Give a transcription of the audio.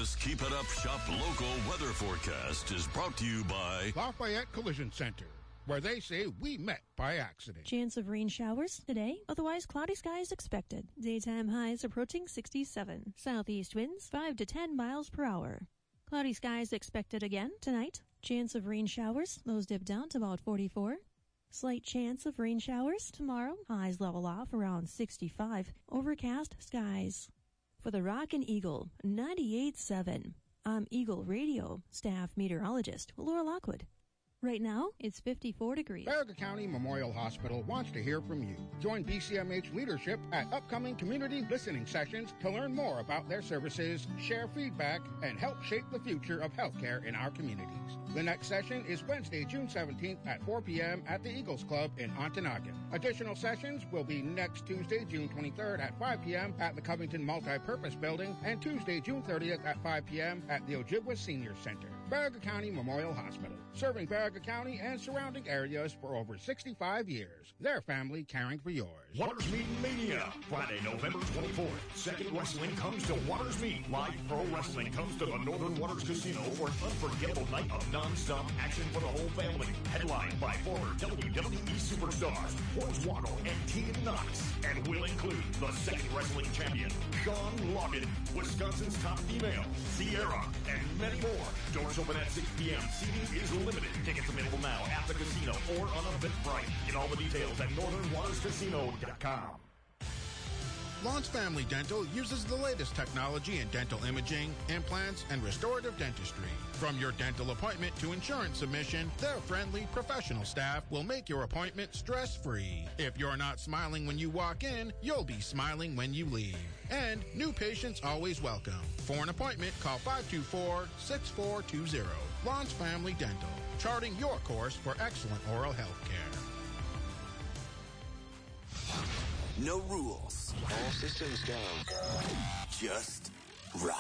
This Keep It Up Shop local weather forecast is brought to you by Lafayette Collision Center, where they say we met by accident. Chance of rain showers today, otherwise cloudy skies expected. Daytime highs approaching 67. Southeast winds 5 to 10 miles per hour. Cloudy skies expected again tonight. Chance of rain showers, those dip down to about 44. Slight chance of rain showers tomorrow. Highs level off around 65. Overcast skies. For the Rockin' Eagle 98.7, I'm Eagle Radio staff meteorologist Laura Lockwood. Right now, it's 54 degrees. Baraga County Memorial Hospital wants to hear from you. Join BCMH leadership at upcoming community listening sessions to learn more about their services, share feedback, and help shape the future of healthcare in our communities. The next session is Wednesday, June 17th at 4 p.m. at the Eagles Club in Ontonagon. Additional sessions will be next Tuesday, June 23rd at 5 p.m. at the Covington Multipurpose Building and Tuesday, June 30th at 5 p.m. at the Ojibwa Senior Center. Baraga County Memorial Hospital, serving Baraga County and surrounding areas for over 65 years. Their family caring for yours. Waters Meet Mania, Friday, November 24th. Second Wrestling comes to Waters Meet. Live Pro Wrestling comes to the Northern Waters Casino for an unforgettable night of non-stop action for the whole family. Headlined by former WWE superstars Hornswoggle and Tegan Knox, and will include the second wrestling champion, Sean Logan, Wisconsin's top female, Sierra, and many more. Doors open at 6 p.m. Seating is limited. Tickets available now at the casino or on Eventbrite. Get all the details at northernwaterscasino.com. Lawns Family Dental uses the latest technology in dental imaging, implants, and restorative dentistry. From your dental appointment to insurance submission, their friendly, professional staff will make your appointment stress-free. If you're not smiling when you walk in, you'll be smiling when you leave. And new patients always welcome. For an appointment, call 524-6420. Lawns Family Dental, charting your course for excellent oral health care. No rules. All systems go. Just right.